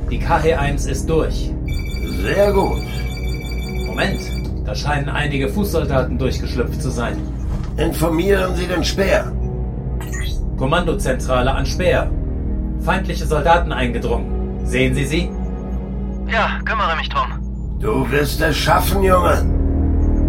Die KH-1 ist durch. Sehr gut. Moment, da scheinen einige Fußsoldaten durchgeschlüpft zu sein. Informieren Sie den Speer. Kommandozentrale an Speer. Feindliche Soldaten eingedrungen. Sehen Sie sie? Ja, kümmere mich drum. Du wirst es schaffen, Junge.